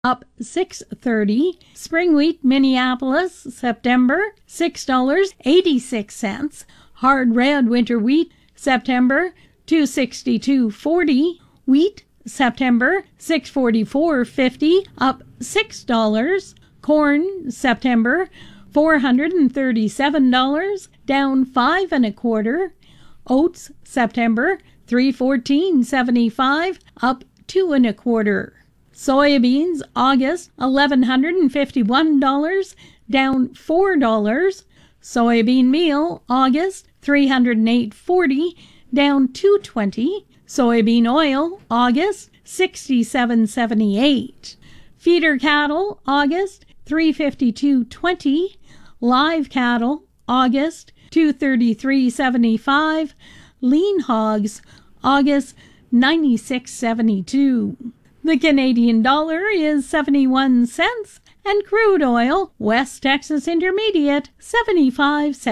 up $6.30. Spring wheat Minneapolis, September, $6.86. Hard red winter wheat, September, $2.6240. Wheat, September, $6.4450, up $6. Corn, September, $437, down 5 1/4. Oats, September, $314.75, up 2 1/4. Soybeans, August, $1,151, down $4. Soybean meal, August, $308.40, down $2.20. Soybean oil, August, $67.78. Feeder cattle, August, $352.20. Live cattle, August, $233.75. Lean hogs, August, $96.72. The Canadian dollar is 71 cents, and crude oil, West Texas Intermediate, 75 cents.